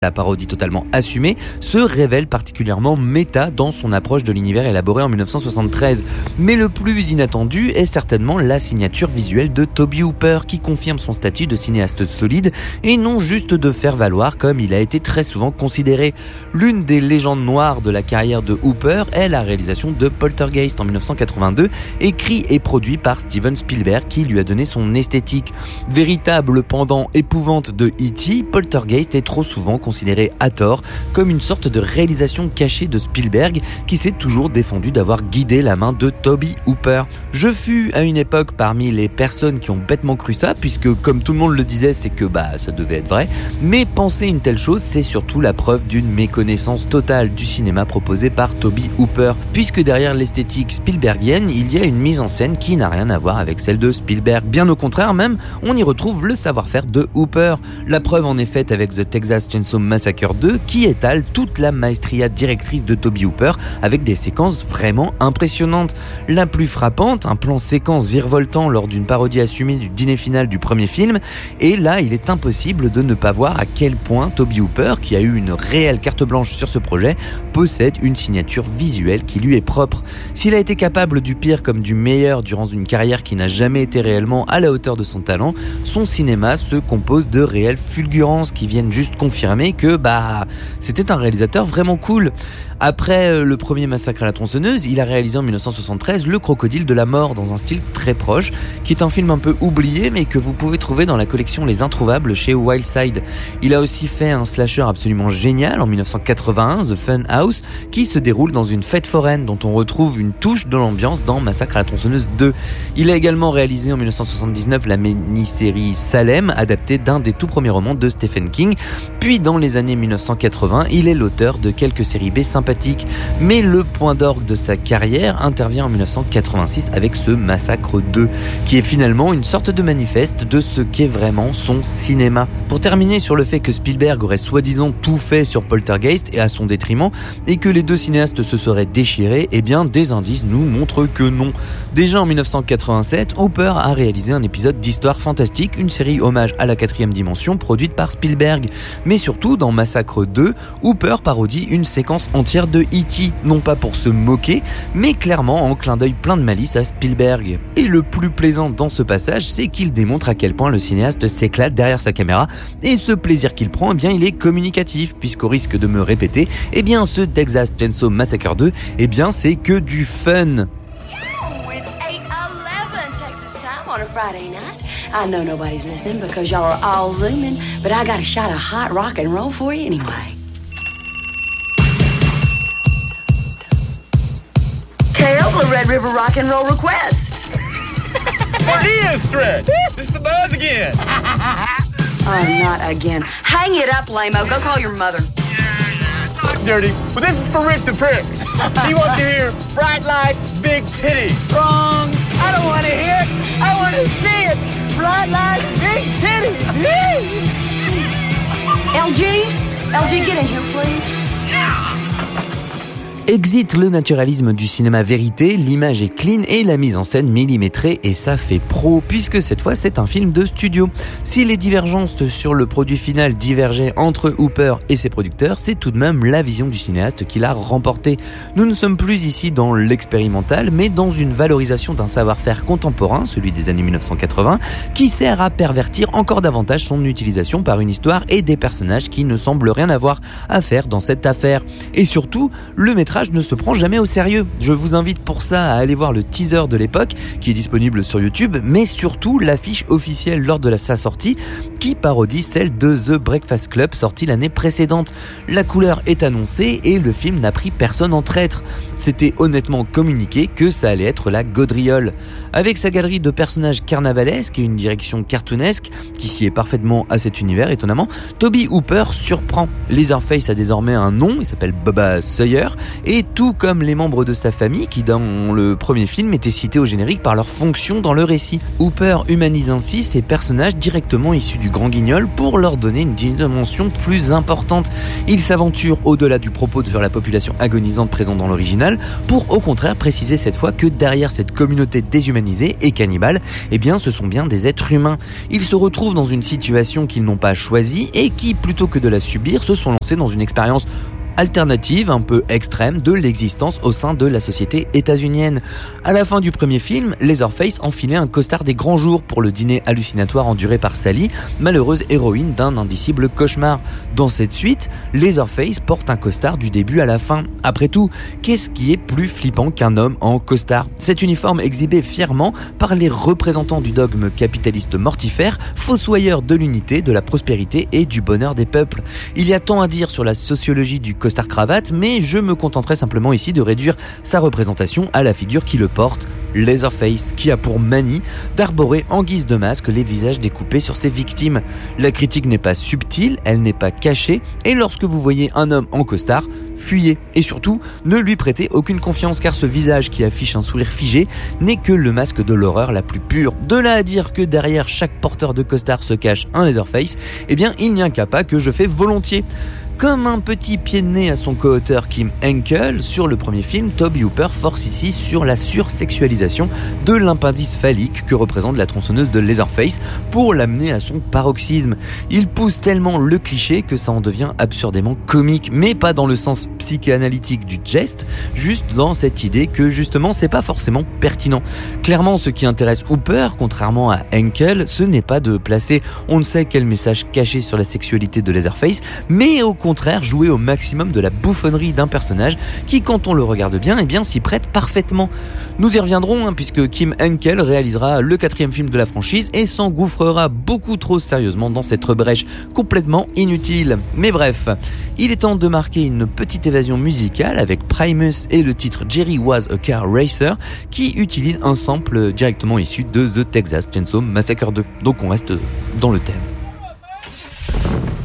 La parodie totalement assumée se révèle particulièrement méta dans son approche de l'univers élaboré en 1973. Mais le plus inattendu est certainement la signature visuelle de Tobe Hooper qui confirme son statut de cinéaste solide et non juste de faire valoir comme il a été très souvent considéré. L'une des légendes noires de la carrière de Hooper est la réalisation de Poltergeist en 1982, écrit et produit par Steven Spielberg qui lui a donné son esthétique. Véritable pendant épouvante de E.T., Poltergeist est trop souvent considéré à tort comme une sorte de réalisation cachée de Spielberg qui s'est toujours défendu d'avoir guidé la main de Tobe Hooper. Je fus à une époque parmi les personnes qui ont bêtement cru ça, puisque comme tout le monde le disait, c'est que ça devait être vrai, mais penser une telle chose, c'est surtout la preuve d'une méconnaissance totale du cinéma proposé par Tobe Hooper, puisque derrière l'esthétique spielbergienne, il y a une mise en scène qui n'a rien à voir avec celle de Spielberg. Bien au contraire même, on y retrouve le savoir-faire de Hooper. La preuve en est faite avec The Texas Chainsaw Massacre 2 qui étale toute la maestria directrice de Tobe Hooper avec des séquences vraiment impressionnantes. La plus frappante, un plan séquence virevoltant lors d'une parodie assumée du dîner final du premier film, et là il est impossible de ne pas voir à quel point Tobe Hooper, qui a eu une réelle carte blanche sur ce projet, possède une signature visuelle qui lui est propre. S'il a été capable du pire comme du meilleur durant une carrière qui n'a jamais été réellement à la hauteur de son talent, son cinéma se compose de réelles fulgurances qui viennent juste confirmer que c'était un réalisateur vraiment cool. Après le premier Massacre à la tronçonneuse, il a réalisé en 1973 Le Crocodile de la mort dans un style très proche, qui est un film un peu oublié mais que vous pouvez trouver dans la collection Les Introuvables chez Wildside. Il a aussi fait un slasher absolument génial en 1981, The Fun House, qui se déroule dans une fête foraine dont on retrouve une touche de l'ambiance dans Massacre à la tronçonneuse 2. Il a également réalisé en 1979 la mini-série Salem, adaptée d'un des tout premiers romans de Stephen King. Puis dans les années 1980, il est l'auteur de quelques séries B sympathiques. Mais le point d'orgue de sa carrière intervient en 1986 avec ce Massacre 2, qui est finalement une sorte de manifeste de ce qu'est vraiment son cinéma. Pour terminer sur le fait que Spielberg aurait soi-disant tout fait sur Poltergeist et à son détriment, et que les deux cinéastes se seraient déchirés, des indices nous montrent que non. Déjà en 1987, Hooper a réalisé un épisode d'Histoire fantastique, une série hommage à la 4e dimension produite par Spielberg. Mais surtout, dans Massacre 2, Hooper parodie une séquence entière de E.T., non pas pour se moquer, mais clairement en clin d'œil plein de malice à Spielberg. Et le plus plaisant dans ce passage, c'est qu'il démontre à quel point le cinéaste s'éclate derrière sa caméra, et ce plaisir qu'il prend, il est communicatif, puisqu'au risque de me répéter, ce Texas Chainsaw Massacre 2, c'est que du fun. On a Friday night. I know nobody's listening because y'all are all zooming, but I got a shot of hot rock and roll for you anyway. Kale, the Red River Rock and Roll request. What is Stretch? It's the buzz again. Oh, not again. Hang it up, lame-o. Go call your mother. Dirty. Well, this is for Rick the Prick. He wants to hear bright lights, big titties. Wrong. I don't want to hear it. I want to see it. Bright lights, big titties. LG, get in here, please. Exit le naturalisme du cinéma vérité, l'image est clean et la mise en scène millimétrée et ça fait pro, puisque cette fois c'est un film de studio. Si les divergences sur le produit final divergeaient entre Hooper et ses producteurs, c'est tout de même la vision du cinéaste qui l'a remporté. Nous ne sommes plus ici dans l'expérimental, mais dans une valorisation d'un savoir-faire contemporain, celui des années 1980, qui sert à pervertir encore davantage son utilisation par une histoire et des personnages qui ne semblent rien avoir à faire dans cette affaire. Et surtout, le métrage ne se prend jamais au sérieux. Je vous invite pour ça à aller voir le teaser de l'époque qui est disponible sur YouTube, mais surtout l'affiche officielle lors de sa sortie qui parodie celle de The Breakfast Club sortie l'année précédente. La couleur est annoncée et le film n'a pris personne en traître. C'était honnêtement communiqué que ça allait être la gaudriole. Avec sa galerie de personnages carnavalesques et une direction cartoonesque qui s'y est parfaitement à cet univers étonnamment, Tobe Hooper surprend. Leatherface a désormais un nom, il s'appelle Bubba Sawyer et tout comme les membres de sa famille qui dans le premier film étaient cités au générique par leur fonction dans le récit. Hooper humanise ainsi ces personnages directement issus du Grand Guignol pour leur donner une dimension plus importante. Il s'aventure au-delà du propos sur la population agonisante présente dans l'original pour au contraire préciser cette fois que derrière cette communauté déshumanisée et cannibale, eh bien ce sont bien des êtres humains. Ils se retrouvent dans une situation qu'ils n'ont pas choisie et qui, plutôt que de la subir, se sont lancés dans une expérience alternative, un peu extrême, de l'existence au sein de la société états-unienne. À la fin du premier film, Leatherface enfilait un costard des grands jours pour le dîner hallucinatoire enduré par Sally, malheureuse héroïne d'un indicible cauchemar. Dans cette suite, Leatherface porte un costard du début à la fin. Après tout, qu'est-ce qui est plus flippant qu'un homme en costard ? Cet uniforme exhibé fièrement par les représentants du dogme capitaliste mortifère, fossoyeur de l'unité, de la prospérité et du bonheur des peuples. Il y a tant à dire sur la sociologie du costard-cravate, mais je me contenterai simplement ici de réduire sa représentation à la figure qui le porte, Leatherface, qui a pour manie d'arborer en guise de masque les visages découpés sur ses victimes. La critique n'est pas subtile, elle n'est pas cachée, et lorsque vous voyez un homme en costard, fuyez. Et surtout, ne lui prêtez aucune confiance, car ce visage qui affiche un sourire figé n'est que le masque de l'horreur la plus pure. De là à dire que derrière chaque porteur de costard se cache un Leatherface, eh bien il n'y a qu'un pas que je fais volontiers. Comme un petit pied de nez à son co-auteur Kim Henkel, sur le premier film, Tobe Hooper force ici sur la sursexualisation de l'appendice phallique que représente la tronçonneuse de Leatherface pour l'amener à son paroxysme. Il pousse tellement le cliché que ça en devient absurdément comique, mais pas dans le sens psychanalytique du geste, juste dans cette idée que justement c'est pas forcément pertinent. Clairement, ce qui intéresse Hooper, contrairement à Henkel, ce n'est pas de placer on ne sait quel message caché sur la sexualité de Leatherface, mais au contraire jouer au maximum de la bouffonnerie d'un personnage qui, quand on le regarde bien, eh bien s'y prête parfaitement. Nous y reviendrons puisque Kim Henkel réalisera le 4e film de la franchise et s'engouffrera beaucoup trop sérieusement dans cette brèche complètement inutile. Mais bref, il est temps de marquer une petite évasion musicale avec Primus et le titre Jerry Was a Car Racer qui utilise un sample directement issu de The Texas Chainsaw Massacre 2. Donc on reste dans le thème.